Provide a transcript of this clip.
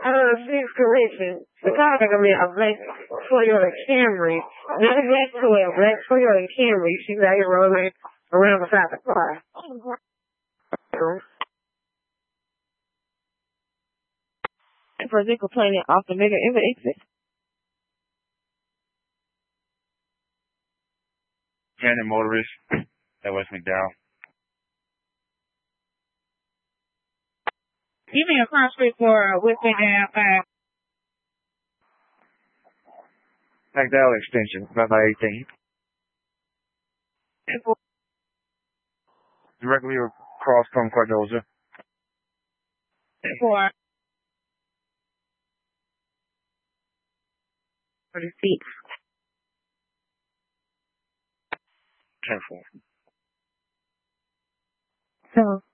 Please correction. The car is gonna be a black Toyota Camry, not a black Toyota, a black Toyota Camry. She's out here rolling around beside the car. The person complaining off the nigga in the exit. Janet motorist at West McDowell. Give me a cross street for whipping down back. McDowell extension, about by 18. Directly across from Cardoza. For the seat. 10-4. So